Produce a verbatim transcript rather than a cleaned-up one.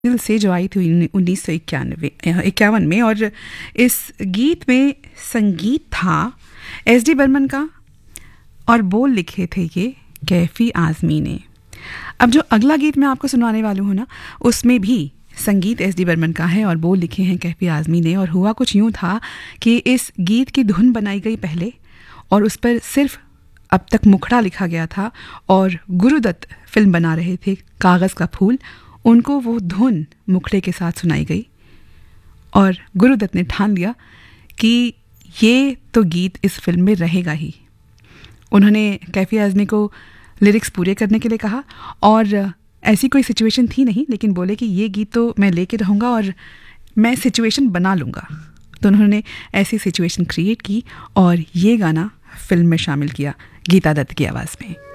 दिल से जो आई थी उन्नीस सौ इक्यानवे इक्यावन में, और इस गीत में संगीत था एस डी बर्मन का और बोल लिखे थे ये कैफ़ी आज़मी ने। अब जो अगला गीत मैं आपको सुनाने वाली हूँ ना, उसमें भी संगीत एस डी बर्मन का है और बोल लिखे हैं कैफ़ी आज़मी ने। और हुआ कुछ यूँ था कि इस गीत की धुन बनाई गई पहले और उस पर सिर्फ अब तक मुखड़ा लिखा गया था, और गुरुदत्त फिल्म बना रहे थे कागज़ का फूल, उनको वो धुन मुखड़े के साथ सुनाई गई और गुरुदत्त ने ठान लिया कि ये तो गीत इस फिल्म में रहेगा ही। उन्होंने कैफ़ी आज़मी को लिरिक्स पूरे करने के लिए कहा और ऐसी कोई सिचुएशन थी नहीं, लेकिन बोले कि ये गीत तो मैं लेके रहूँगा और मैं सिचुएशन बना लूँगा। तो उन्होंने ऐसी सिचुएशन क्रिएट की और ये गाना फिल्म में शामिल किया गीता दत्त की आवाज़ में।